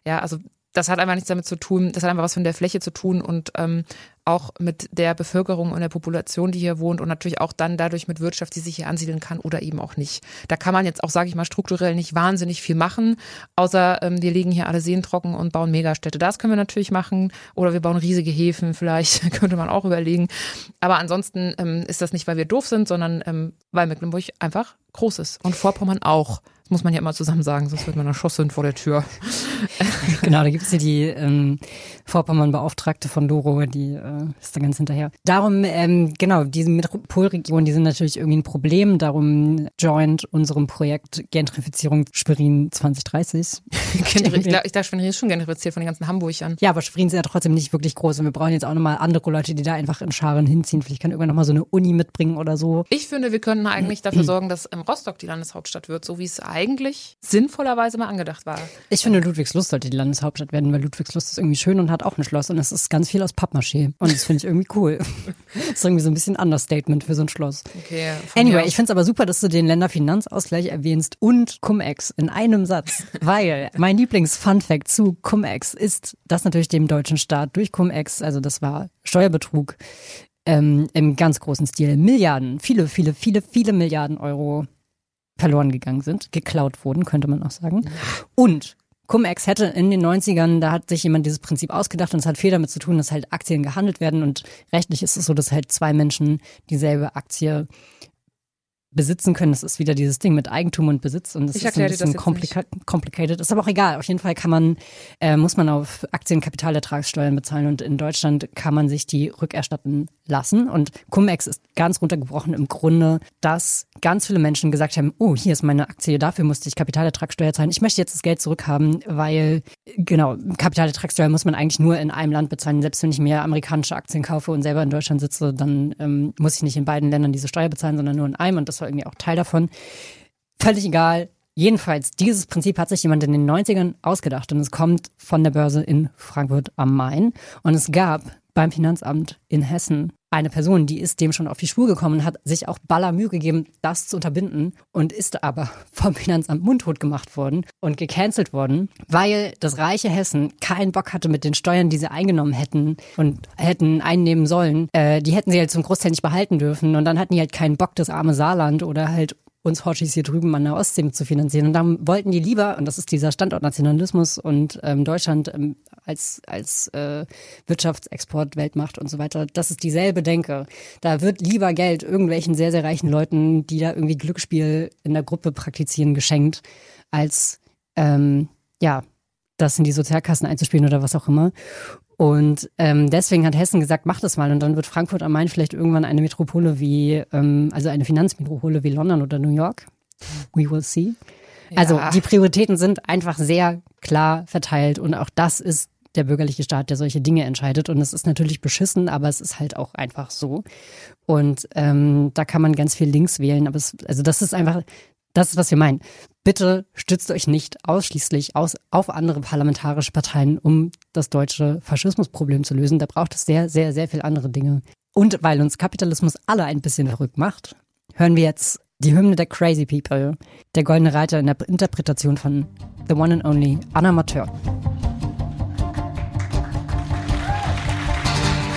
Ja, also das hat einfach nichts damit zu tun, das hat einfach was von der Fläche zu tun und auch mit der Bevölkerung und der Population, die hier wohnt und natürlich auch dann dadurch mit Wirtschaft, die sich hier ansiedeln kann oder eben auch nicht. Da kann man jetzt auch, sage ich mal, strukturell nicht wahnsinnig viel machen, außer wir legen hier alle Seen trocken und bauen Megastädte. Das können wir natürlich machen oder wir bauen riesige Häfen, vielleicht könnte man auch überlegen. Aber ansonsten ist das nicht, weil wir doof sind, sondern weil Mecklenburg einfach groß ist und Vorpommern auch. Das muss man ja immer zusammen sagen, sonst wird man erschossen vor der Tür. Genau, da gibt es hier die Vorpommern-Beauftragte von Doro, die ist da ganz hinterher. Darum, genau, diese Metropolregionen, die sind natürlich irgendwie ein Problem. Darum joint unserem Projekt Gentrifizierung Schwerin 2030. Ich dachte, Schwerin ist schon gentrifiziert von den ganzen Hamburgern. Ja, aber Schwerin ist ja trotzdem nicht wirklich groß und wir brauchen jetzt auch nochmal andere Leute, die da einfach in Scharen hinziehen. Vielleicht kann irgendwann nochmal so eine Uni mitbringen oder so. Ich finde, wir könnten eigentlich dafür sorgen, dass Rostock die Landeshauptstadt wird, so wie es eigentlich sinnvollerweise mal angedacht war. Ich finde, Ludwigslust sollte die Landeshauptstadt werden, weil Ludwigslust ist irgendwie schön und hat auch ein Schloss und es ist ganz viel aus Pappmaché. Und das finde ich irgendwie cool. Das ist irgendwie so ein bisschen Understatement für so ein Schloss. Okay, anyway, ich finde es aber super, dass du den Länderfinanzausgleich erwähnst und Cum-Ex in einem Satz, weil mein Lieblings-Fun-Fact zu Cum-Ex ist, dass natürlich dem deutschen Staat durch Cum-Ex, also das war Steuerbetrug, im ganz großen Stil Milliarden, viele Milliarden Euro verloren gegangen sind, geklaut wurden, könnte man auch sagen. Und Cum-Ex hätte in den 90ern, da hat sich jemand dieses Prinzip ausgedacht und es hat viel damit zu tun, dass halt Aktien gehandelt werden und rechtlich ist es so, dass halt zwei Menschen dieselbe Aktie besitzen können. Das ist wieder dieses Ding mit Eigentum und Besitz und das ist ein bisschen complicated. Ist aber auch egal. Auf jeden Fall muss man auf Aktienkapitalertragssteuern bezahlen und in Deutschland kann man sich die rückerstatten lassen. Und Cum-Ex ist ganz runtergebrochen im Grunde, dass ganz viele Menschen gesagt haben, oh, hier ist meine Aktie, dafür musste ich Kapitalertragssteuer zahlen. Ich möchte jetzt das Geld zurückhaben, weil, genau, Kapitalertragssteuer muss man eigentlich nur in einem Land bezahlen. Selbst wenn ich mir amerikanische Aktien kaufe und selber in Deutschland sitze, dann muss ich nicht in beiden Ländern diese Steuer bezahlen, sondern nur in einem und das war irgendwie auch Teil davon. Völlig egal. Jedenfalls, dieses Prinzip hat sich jemand in den 90ern ausgedacht und es kommt von der Börse in Frankfurt am Main. Und es gab beim Finanzamt in Hessen eine Person, die ist dem schon auf die Spur gekommen, hat sich auch baller Mühe gegeben, das zu unterbinden und ist aber vom Finanzamt mundtot gemacht worden und gecancelt worden, weil das reiche Hessen keinen Bock hatte mit den Steuern, die sie eingenommen hätten und hätten einnehmen sollen. Die hätten sie halt zum Großteil nicht behalten dürfen und dann hatten die halt keinen Bock, das arme Saarland oder halt uns Hoshis hier drüben an der Ostsee zu finanzieren. Und dann wollten die lieber, und das ist dieser Standortnationalismus und Deutschland als Wirtschaftsexport, Weltmacht und so weiter, das ist dieselbe Denke. Da wird lieber Geld irgendwelchen sehr, sehr reichen Leuten, die da irgendwie Glücksspiel in der Gruppe praktizieren, geschenkt, als das in die Sozialkassen einzuspielen oder was auch immer. Und deswegen hat Hessen gesagt, mach das mal und dann wird Frankfurt am Main vielleicht irgendwann eine Metropole wie, also eine Finanzmetropole wie London oder New York. We will see. Ja. Also die Prioritäten sind einfach sehr klar verteilt und auch das ist der bürgerliche Staat, der solche Dinge entscheidet und es ist natürlich beschissen, aber es ist halt auch einfach so. Und da kann man ganz viel links wählen, aber das ist einfach, das ist, was wir meinen. Bitte stützt euch nicht ausschließlich auf andere parlamentarische Parteien, um das deutsche Faschismusproblem zu lösen. Da braucht es sehr, sehr, sehr viele andere Dinge. Und weil uns Kapitalismus alle ein bisschen verrückt macht, hören wir jetzt die Hymne der Crazy People, der Goldene Reiter in der Interpretation von The One and Only Anna Mateur.